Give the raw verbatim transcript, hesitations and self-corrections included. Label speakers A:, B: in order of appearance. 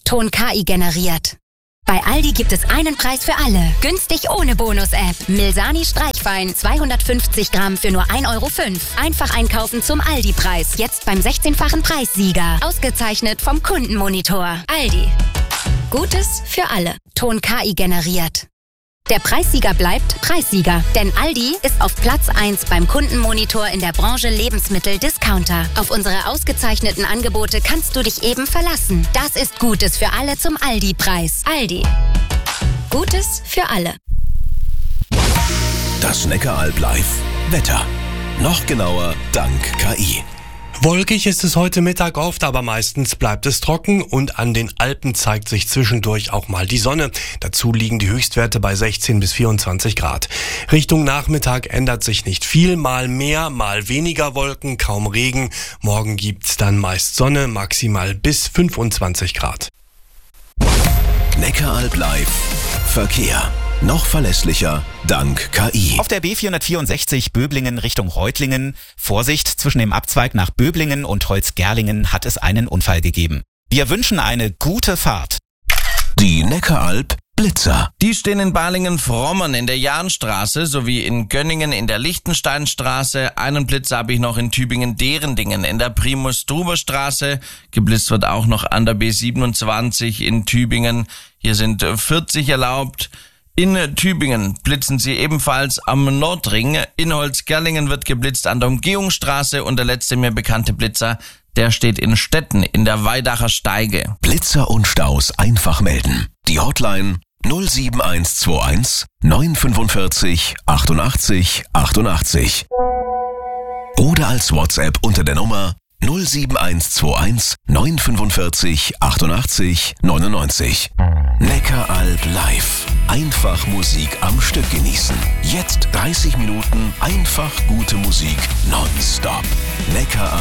A: Ton K I generiert. Bei Aldi gibt es einen Preis für alle. Günstig ohne Bonus-App. Milsani Streichwein zweihundertfünfzig Gramm für nur ein Euro fünf. Einfach einkaufen zum Aldi-Preis. Jetzt beim sechzehnfachen Preissieger. Ausgezeichnet vom Kundenmonitor. Aldi. Gutes für alle. Ton K I generiert. Der Preissieger bleibt Preissieger, denn Aldi ist auf Platz eins beim Kundenmonitor in der Branche Lebensmittel-Discounter. Auf unsere ausgezeichneten Angebote kannst du dich eben verlassen. Das ist Gutes für alle zum Aldi-Preis. Aldi. Gutes für alle.
B: Das Neckaralb live. Wetter. Noch genauer dank K I.
C: Wolkig ist es heute Mittag oft, aber meistens bleibt es trocken und an den Alpen zeigt sich zwischendurch auch mal die Sonne. Dazu liegen die Höchstwerte bei sechzehn bis vierundzwanzig Grad. Richtung Nachmittag ändert sich nicht viel, mal mehr, mal weniger Wolken, kaum Regen. Morgen gibt's dann meist Sonne, maximal bis fünfundzwanzig Grad.
B: Neckaralb live. Verkehr. Noch verlässlicher dank K I.
D: Auf der B vierhundertvierundsechzig Böblingen Richtung Reutlingen. Vorsicht, zwischen dem Abzweig nach Böblingen und Holzgerlingen hat es einen Unfall gegeben. Wir wünschen eine gute Fahrt.
B: Die Neckaralb Blitzer.
E: Die stehen in Balingen-Frommern in der Jahnstraße sowie in Gönningen in der Lichtensteinstraße. Einen Blitzer habe ich noch in Tübingen-Derendingen in der Primus-Druber-Straße. Geblitzt wird auch noch an der B siebenundzwanzig in Tübingen. Hier sind vierzig erlaubt. In Tübingen blitzen sie ebenfalls am Nordring. In Holzgerlingen wird geblitzt an der Umgehungsstraße und der letzte mir bekannte Blitzer, der steht in Stetten in der Weidacher Steige.
B: Blitzer und Staus einfach melden. Die Hotline null sieben eins zwei eins neun fünfundvierzig achtundachtzig achtundachtzig. Oder als WhatsApp unter der Nummer null sieben eins zwei eins neun fünfundvierzig achtundachtzig neunundneunzig. Neckaralb live. Einfach Musik am Stück genießen. Jetzt dreißig Minuten einfach gute Musik nonstop. Neckaralb.